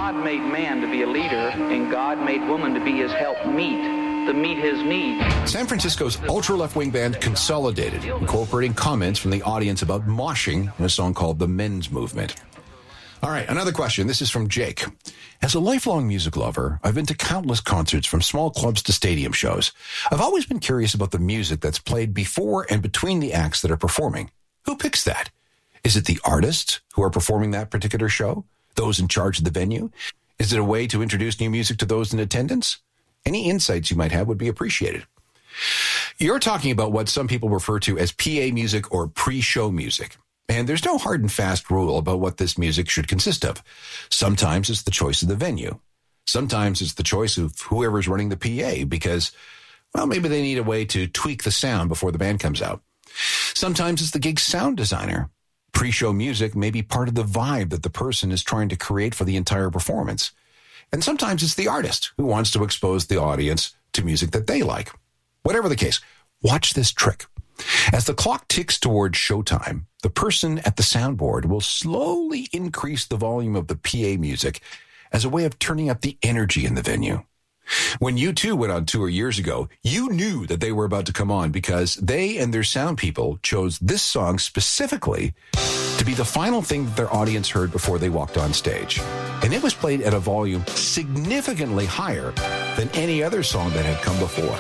God made man to be a leader, and God made woman to be his helpmeet, to meet his needs. San Francisco's ultra-left-wing band Consolidated, incorporating comments from the audience about moshing in a song called The Men's Movement. All right, another question. This is from Jake. As a lifelong music lover, I've been to countless concerts from small clubs to stadium shows. I've always been curious about the music that's played before and between the acts that are performing. Who picks that? Is it the artists who are performing that particular show? Those in charge of the venue? Is it a way to introduce new music to those in attendance? Any insights you might have would be appreciated. You're talking about what some people refer to as PA music or pre-show music. And there's no hard and fast rule about what this music should consist of. Sometimes it's the choice of the venue. Sometimes it's the choice of whoever's running the PA because, well, maybe they need a way to tweak the sound before the band comes out. Sometimes it's the gig sound designer. Pre-show music may be part of the vibe that the person is trying to create for the entire performance. And sometimes it's the artist who wants to expose the audience to music that they like. Whatever the case, watch this trick. As the clock ticks towards showtime, the person at the soundboard will slowly increase the volume of the PA music as a way of turning up the energy in the venue. When U2 went on tour years ago, you knew that they were about to come on because they and their sound people chose this song specifically to be the final thing that their audience heard before they walked on stage. And it was played at a volume significantly higher than any other song that had come before.